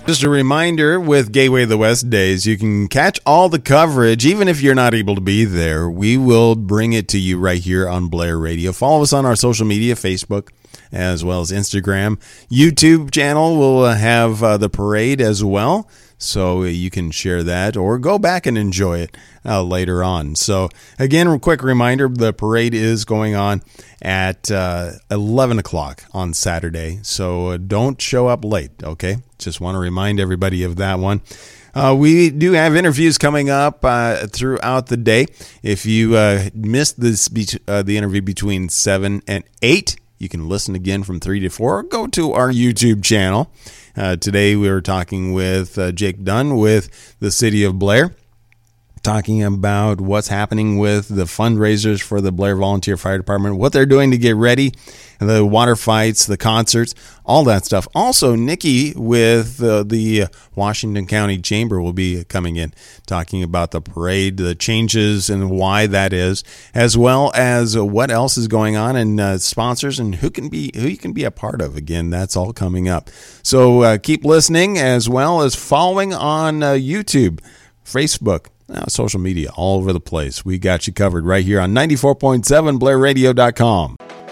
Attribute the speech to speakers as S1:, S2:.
S1: Just a reminder, with Gateway of the West Days, you can catch all the coverage, even if you're not able to be there. We will bring it to you right here on Blair Radio. Follow us on our social media, Facebook, as well as Instagram. YouTube channel will have the parade as well, so you can share that or go back and enjoy it later on. So, again, a quick reminder, the parade is going on at 11 o'clock on Saturday, so don't show up late, okay? Just want to remind everybody of that one. We do have interviews coming up throughout the day. If you missed the interview between 7 and 8, you can listen again from 3 to 4 or go to our YouTube channel. Today we were talking with Jake Dunn with the City of Blair, talking about what's happening with the fundraisers for the Blair Volunteer Fire Department, what they're doing to get ready, the water fights, the concerts, all that stuff. Also, Nikki with the Washington County Chamber will be coming in, talking about the parade, the changes and why that is, as well as what else is going on and sponsors and who you can be a part of. Again, that's all coming up. So keep listening, as well as following on YouTube, Facebook, social media, all over the place. We got you covered right here on 94.7 BlairRadio.com.